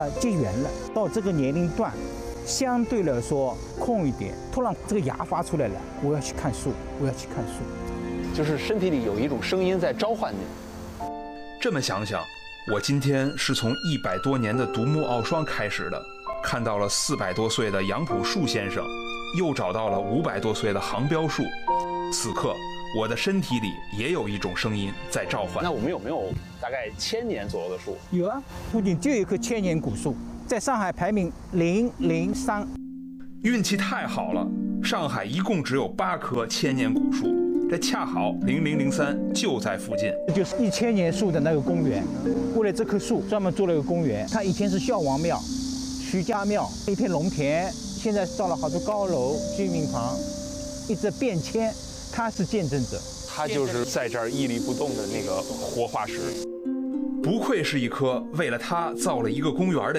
结缘了，到这个年龄段，相对来说空一点，突然这个芽发出来了，我要去看树，我要去看树， 就是身体里有一种声音在召唤你。 这么想想，我今天是从100多年的独木傲霜开始的，看到了400多岁的杨朴树先生，又找到了500多岁的杭标树。此刻，我的身体里也有一种声音在召唤。 那我们有没有大概1000年左右的树？ 有啊，附近就有一棵千年古树，在上海排名003。 运气太好了，上海一共只有8棵千年古树，这恰好0003就在附近。 这就是1000年树的那个公园，为了这棵树专门做了一个公园。它以前是孝王庙、徐家庙，一片农田，现在造了好多高楼、居民房，一直变迁。他是见证者， 他就是在这儿屹立不动的那个活化石。 不愧是一棵为了他造了一个公园的